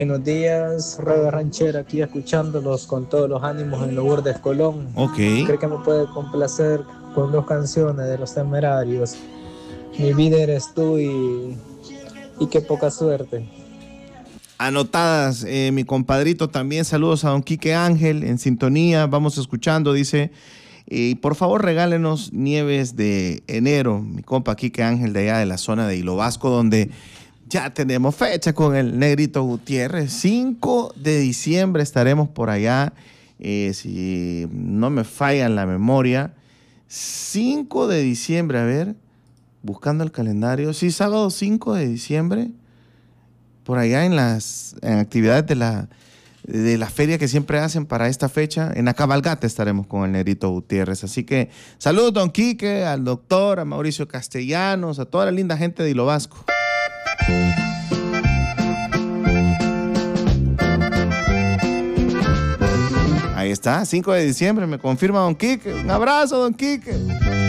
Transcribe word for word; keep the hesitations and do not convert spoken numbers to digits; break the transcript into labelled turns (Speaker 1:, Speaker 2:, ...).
Speaker 1: Buenos días, Radio Ranchera, aquí escuchándolos con todos los ánimos en Lourdes, Colón.
Speaker 2: Ok.
Speaker 1: Creo que me puede complacer con dos canciones de Los Temerarios. Mi vida eres tú y, y qué poca suerte.
Speaker 2: Anotadas, eh, mi compadrito también. Saludos a don Quique Ángel en sintonía. Vamos escuchando, dice. Y por favor regálenos Nieves de Enero, mi compa Quique Ángel de allá de la zona de Hilo Vasco, donde ya tenemos fecha con el Negrito Gutiérrez. cinco de diciembre estaremos por allá, eh, si no me falla en la memoria. cinco de diciembre, a ver, buscando el calendario. Sí, sábado cinco de diciembre, por allá en las en actividades de la, de la feria que siempre hacen para esta fecha. En la cabalgata estaremos con el Negrito Gutiérrez. Así que saludos, don Quique, al doctor, a Mauricio Castellanos, a toda la linda gente de Hilo Vasco. Ahí está, cinco de diciembre, me confirma don Quique. Un abrazo, don Quique.